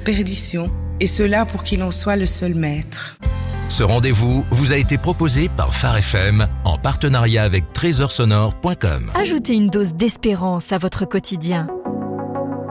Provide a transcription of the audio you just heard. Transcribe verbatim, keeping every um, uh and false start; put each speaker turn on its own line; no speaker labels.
perdition, et cela pour qu'il en soit le seul maître.
Ce rendez-vous vous a été proposé par Phare F M en partenariat avec trésor sonore point com.
Ajoutez une dose d'espérance à votre quotidien.